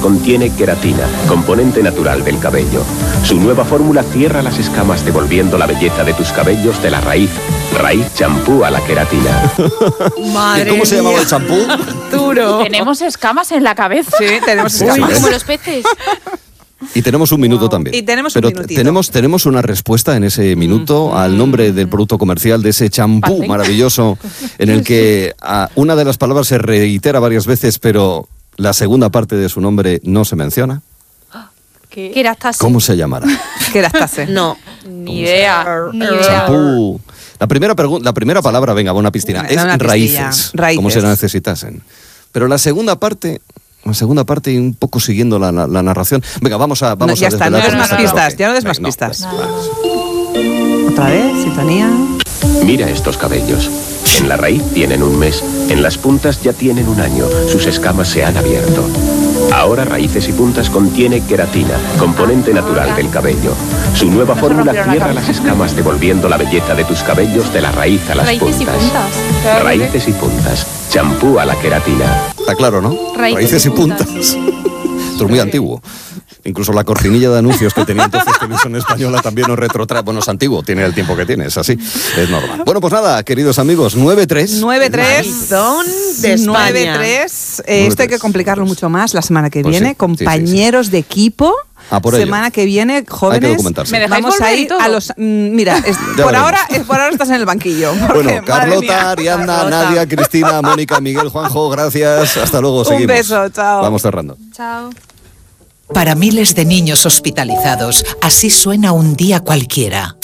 contiene queratina, componente natural del cabello. Su nueva fórmula cierra las escamas devolviendo la belleza de tus cabellos de la raíz. Raíz champú a la queratina. Madre ¿Cómo se llamaba el champú? Duro. ¿Tenemos escamas en la cabeza? Sí, tenemos escamas. Como los peces. Y tenemos un minuto también. Y tenemos Pero un minutito. tenemos una respuesta en ese minuto al nombre del producto comercial de ese champú maravilloso en el que una de las palabras se reitera varias veces, pero la segunda parte de su nombre no se menciona. Kerastase. ¿Cómo se llamará? Kerastase. No. Ni idea. Champú. La primera palabra, venga, va a una piscina, es una pistilla. raíces, Raíces. como se la necesitasen. Pero la segunda parte, y un poco siguiendo la narración. Venga, vamos a Ya está, no desvelar des más este pistas, bloque. ya no des más Venga, pistas. vale. Otra vez, sintonía. Mira estos cabellos. En la raíz tienen un mes, en las puntas ya tienen un año, sus escamas se han abierto. Ahora Raíces y Puntas contiene queratina, componente natural del cabello. Su nueva fórmula cierra las escamas devolviendo la belleza de tus cabellos de la raíz a las Raíces y puntas. puntas. Raíces y Puntas, champú a la queratina. Está claro, ¿no? Raíces y puntas. Esto es muy antiguo. Incluso la cortinilla de anuncios que tenía entonces Televisión Española también nos retrotrae. Bueno, es antiguo, tiene el tiempo que tiene, es así, es normal. Bueno, pues nada, queridos amigos, 9-3. 9-3. Don de España. 9-3. Esto hay que complicarlo mucho más la semana que Pues viene. sí, Compañeros de equipo. A por ello. Semana que viene, jóvenes. Hay que documentarse. ¿Me dejáis Vamos a volver y ir todo? a los. Mira, Ya por veremos. ahora estás en el banquillo. porque, Bueno, madre Carlota, mía. Ariadna, Carlota. Nadia, Cristina, Mónica, Miguel, Juanjo, gracias. Hasta luego, seguimos. Un beso, chao. Vamos cerrando. Chao. Para miles de niños hospitalizados, así suena un día cualquiera.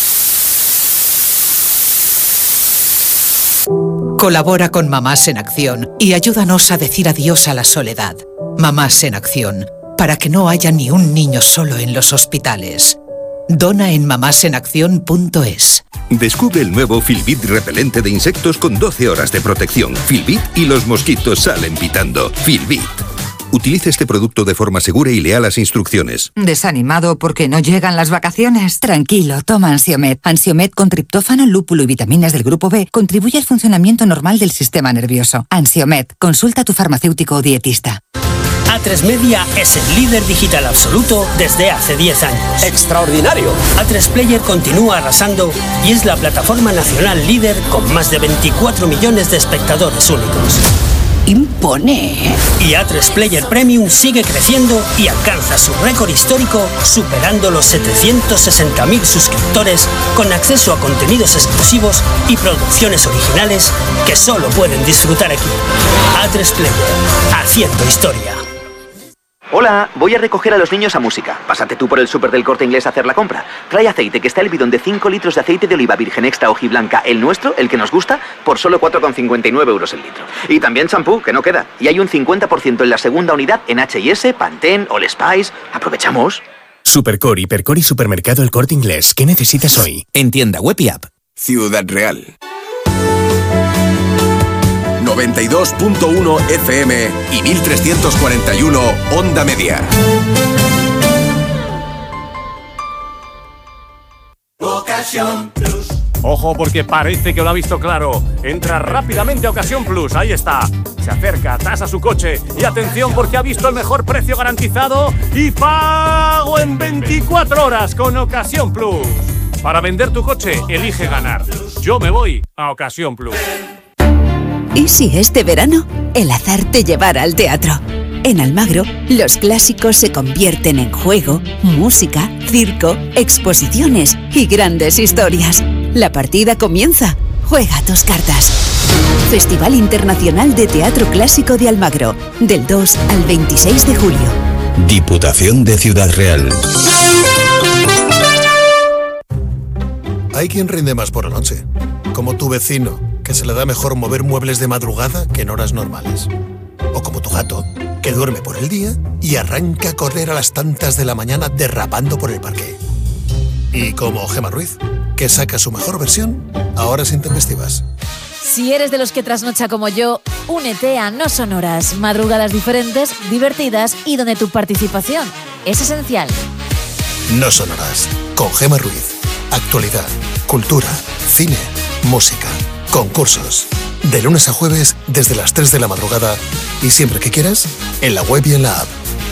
Colabora con Mamás en Acción y ayúdanos a decir adiós a la soledad. Mamás en Acción, para que no haya ni un niño solo en los hospitales. Dona en mamásenacción.es. Descubre el nuevo Filbit repelente de insectos con 12 horas de protección. Filbit y los mosquitos salen pitando. Filbit. Utilice este producto de forma segura y lea las instrucciones. ¿Desanimado porque no llegan las vacaciones? Tranquilo, toma Ansiomed. Ansiomed con triptófano, lúpulo y vitaminas del grupo B contribuye al funcionamiento normal del sistema nervioso. Ansiomed, consulta a tu farmacéutico o dietista. A3 Media es el líder digital absoluto desde hace 10 años. ¡Extraordinario! A3 Player continúa arrasando y es la plataforma nacional líder con más de 24 millones de espectadores únicos. ¡Impone! Y A3 Player Premium sigue creciendo y alcanza su récord histórico superando los 760.000 suscriptores con acceso a contenidos exclusivos y producciones originales que solo pueden disfrutar aquí. A3 Player, haciendo historia. Hola, voy a recoger a los niños a música. Pásate tú por el súper del Corte Inglés a hacer la compra. Trae aceite, que está el bidón de 5 litros de aceite de oliva virgen extra hojiblanca, el nuestro, el que nos gusta, por solo 4,59 euros el litro. Y también champú, que no queda. Y hay un 50% en la segunda unidad en H&S, Pantene, All Spice. Aprovechamos. Supercore, Hipercore y Supermercado El Corte Inglés. ¿Qué necesitas hoy? En tienda web y app. Ciudad Real. 92.1 FM y 1341 Onda Media. Ocasión Plus. Ojo, porque parece que lo ha visto claro. Entra rápidamente a Ocasión Plus, ahí está. Se acerca, tasa su coche y atención porque ha visto el mejor precio garantizado y pago en 24 horas con Ocasión Plus. Para vender tu coche, elige ganar. Yo me voy a Ocasión Plus. ¿Y si este verano el azar te llevara al teatro? En Almagro, los clásicos se convierten en juego, música, circo, exposiciones y grandes historias. La partida comienza. Juega tus cartas. Festival Internacional de Teatro Clásico de Almagro, del 2 al 26 de julio. Diputación de Ciudad Real. Hay quien rinde más por la noche, como tu vecino, que se le da mejor mover muebles de madrugada que en horas normales. O como tu gato, que duerme por el día y arranca a correr a las tantas de la mañana derrapando por el parque. Y como Gemma Ruiz, que saca su mejor versión a horas intempestivas. Si eres de los que trasnocha como yo, únete a No Son Horas, madrugadas diferentes, divertidas y donde tu participación es esencial. No Son Horas, con Gemma Ruiz. Actualidad, cultura, cine, música, concursos. De lunes a jueves desde las 3 de la madrugada y siempre que quieras, en la web y en la app.